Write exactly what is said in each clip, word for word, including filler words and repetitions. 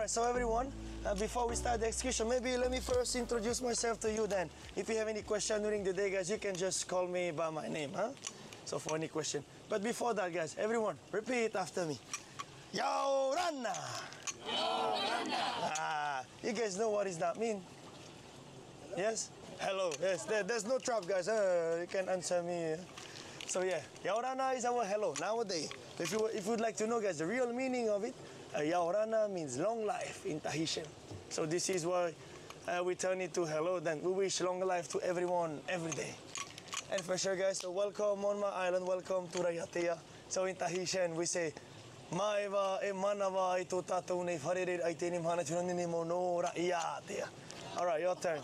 so everyone, uh, before we start the execution, maybe let me first introduce myself to you then. If you have any question during the day, guys, you can just call me by my name, huh? So for any question. But before that, guys, everyone, repeat after me. Yaurana! Yaurana! Ah, you guys know what does that mean? Yes? Hello. Yes, there, there's no trap, guys. Uh, you can answer me. So yeah, Yaurana is our hello nowadays. If you if you'd like to know, guys, the real meaning of it, uh, Yaurana means long life in Tahitian. So this is why uh, we turn it to hello. Then we wish long life to everyone every day. And for sure, guys, so welcome on my island. Welcome to Raiatea. So in Tahitian we say, Maiva e manava i tu tatou nei wharerer ai tēnei mana tūrani ni mo no Raiatea. All right, your turn.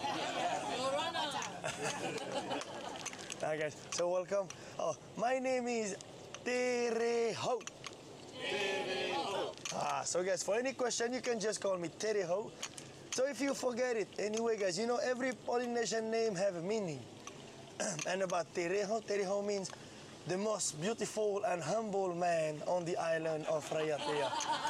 Alright, guys, so welcome. Oh, my name is Tere Ho. Tere Ho. Ah, so guys, for any question, you can just call me Tere Ho. So if you forget it, anyway, guys, you know every Polynesian name have a meaning. And about Tere Ho, Tere Ho means the most beautiful and humble man on the island of Raiatea.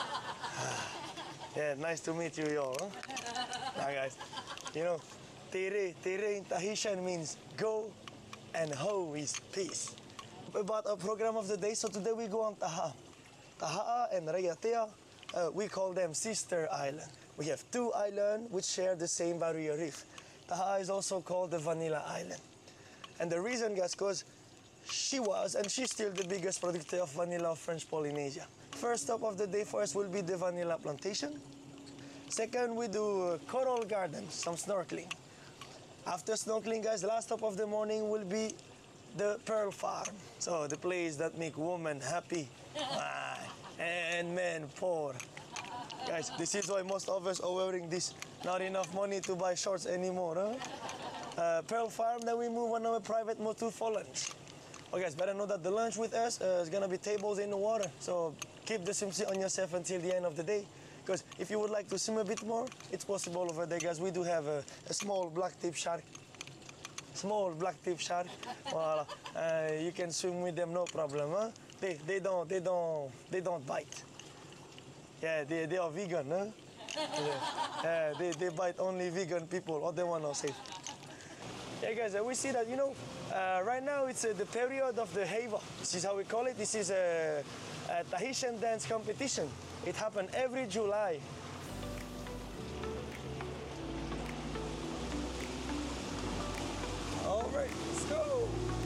Yeah, nice to meet you, y'all. Huh? Now, guys, you know, Tere, Tere in Tahitian means go, and Ho is peace. About our program of the day, so today we go on Taha. Taha and Raiatea, uh, we call them sister island. We have two islands which share the same barrier reef. Taha is also called the Vanilla Island. And the reason, guys, because she was and she's still the biggest producer of vanilla of French Polynesia. First stop of the day for us will be the vanilla plantation. Second, we do coral gardens, some snorkeling. After snorkeling, guys, last stop of the morning will be the pearl farm. So the place that make women happy and men poor. Guys, this is why most of us are wearing this. Not enough money to buy shorts anymore, huh? Uh, pearl farm, then we move on our private motu for lunch. Oh, guys, better know that the lunch with us uh, is gonna be tables in the water. So keep the swimsuit on yourself until the end of the day. Because if you would like to swim a bit more, it's possible over there, guys. We do have a, a small black tip shark. Small black tip shark. Voila. Uh, you can swim with them, no problem, huh? They they don't they don't they don't bite. Yeah, they they are vegan, huh? Yeah, yeah they they bite only vegan people. Other one are safe. Yeah, guys, uh, we see that, you know, uh, right now it's uh, the period of the Heiva. This is how we call it. This is a, a Tahitian dance competition. It happens every July. All right, let's go.